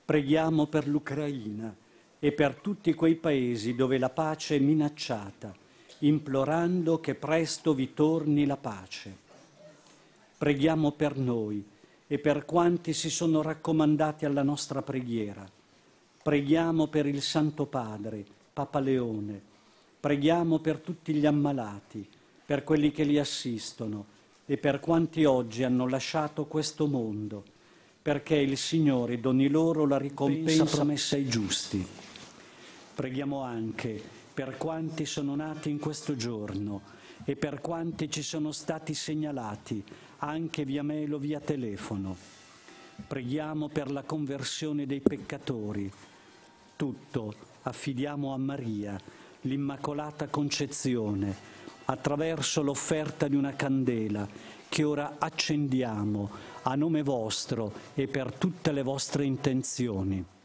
Preghiamo per l'Ucraina e per tutti quei paesi dove la pace è minacciata, implorando che presto vi torni la pace. Preghiamo per noi e per quanti si sono raccomandati alla nostra preghiera. Preghiamo per il Santo Padre, Papa Leone. Preghiamo per tutti gli ammalati, per quelli che li assistono e per quanti oggi hanno lasciato questo mondo, perché il Signore doni loro la ricompensa promessa ai giusti. Preghiamo anche per quanti sono nati in questo giorno e per quanti ci sono stati segnalati, anche via mail o via telefono. Preghiamo per la conversione dei peccatori. Tutto affidiamo a Maria, l'Immacolata Concezione, attraverso l'offerta di una candela che ora accendiamo a nome vostro e per tutte le vostre intenzioni.